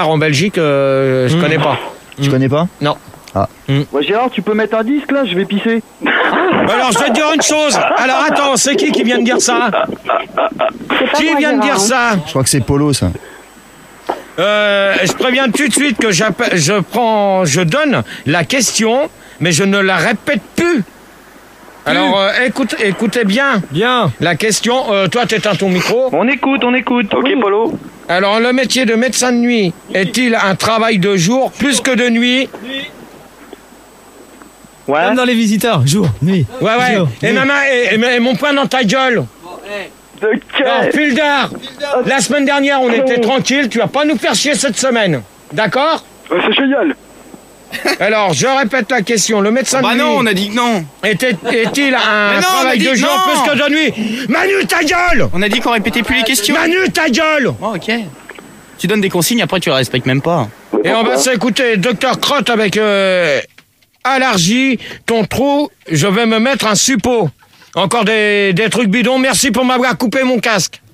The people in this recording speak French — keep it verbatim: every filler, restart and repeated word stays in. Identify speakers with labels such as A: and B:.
A: En Belgique, euh, je mmh. connais pas.
B: Tu mmh. connais pas?
A: Non.
B: Ah.
C: Mmh. Ouais, Gérard, tu peux mettre un disque là, je vais pisser.
A: Alors, je vais te dire une chose. Alors, attends, c'est qui qui vient de dire ça? Qui vient de dire ça?
B: Je crois que c'est Polo, ça.
A: Euh, je préviens tout de suite que je prends, je donne la question, mais je ne la répète plus. Alors, euh, écoute, écoutez bien.
D: Bien.
A: La question, euh, toi, t'éteins ton micro.
C: On écoute, on écoute. Ok, Polo.
A: Alors, le métier de médecin de nuit est-il un travail de jour plus que de nuit?
D: Ouais. Comme dans Les Visiteurs, jour, nuit.
A: Ouais, ouais. Jour, et, nuit. Maman, et, et, et mon poing dans ta gueule. Bon, hey. Non, Fulder, la semaine dernière, on était tranquille. Tu vas pas nous faire chier cette semaine. D'accord?
C: Ouais, c'est génial.
A: Alors, je répète la question. Le médecin
E: oh bah
A: de nuit...
E: non, on a dit que non.
A: Était, est-il un non, travail de jour
E: non.
A: plus que de nuit? Manu, ta gueule!
E: On a dit qu'on répétait plus les questions.
A: Manu, ta gueule!
E: Oh, ok. Tu donnes des consignes, après tu les respectes même pas.
A: Et on va s'écouter Docteur Crotte avec euh, allergie, ton trou, je vais me mettre un suppôt. Encore des, des trucs bidons. Merci pour m'avoir coupé mon casque.